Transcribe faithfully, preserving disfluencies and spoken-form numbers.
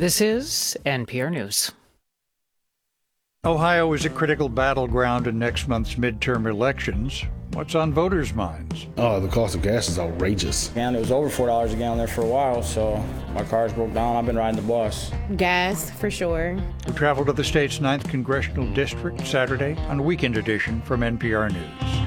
This is N P R News. Ohio is a critical battleground in next month's midterm elections. What's on voters' minds? Oh, the cost of gas is outrageous. And it was over four dollars a gallon there for a while, so my car's broke down. I've been riding the bus. Gas, for sure. We travel to the state's ninth Congressional District Saturday on Weekend Edition from N P R News.